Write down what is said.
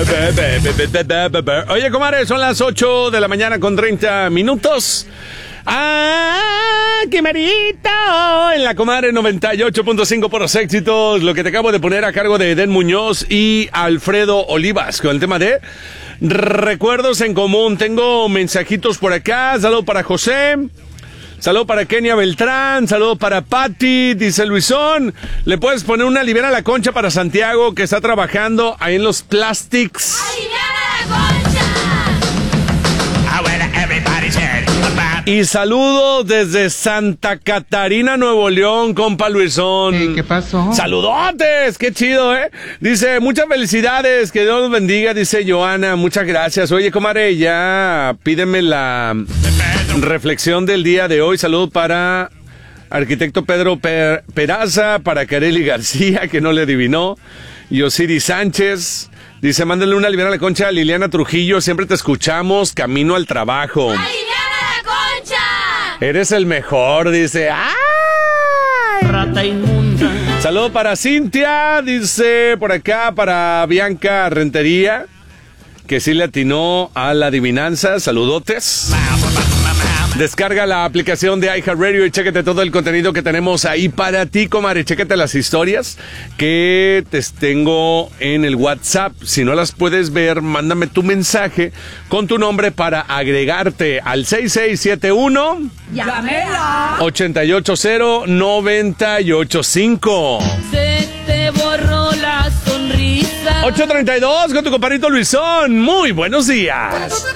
Oye, comadre, son las 8 de la mañana con 30 minutos. ¡Ah, qué marito! En la comadre 98.5 por los éxitos. Lo que te acabo de poner a cargo de Eden Muñoz y Alfredo Olivas con el tema de recuerdos en común. Tengo mensajitos por acá. Saludo para José. Saludo para Kenia Beltrán, saludo para Patti, dice Luisón, le puedes poner una aliviana a la concha para Santiago que está trabajando ahí en los Plastics. ¡Aliviana la concha! Y saludo desde Santa Catarina, Nuevo León, compa Luisón. ¿Qué pasó? ¡Saludotes! ¡Qué chido, eh! Dice, muchas felicidades, que Dios los bendiga, dice Joana, muchas gracias. Oye, comadre, ya pídeme la reflexión del día de hoy. Saludo para arquitecto Pedro Peraza, para Kareli García, que no le adivinó, y Osiris Sánchez. Dice, mándale una aliviana a la concha a Liliana Trujillo, siempre te escuchamos, camino al trabajo. ¡Aliviana la concha! Eres el mejor, dice. ¡Ay! Rata inmunda. Saludo para Cintia, dice por acá, para Bianca Rentería, que sí le atinó a la adivinanza. Saludotes. Descarga la aplicación de iHeartRadio y chéquete todo el contenido que tenemos ahí para ti, comadre. Chéquete las historias que te tengo en el WhatsApp. Si no las puedes ver, mándame tu mensaje con tu nombre para agregarte al 6671 ¡Llámela! 880-985. Se te borró la sonrisa. 8:32 con tu compadrito Luisón. Muy buenos días.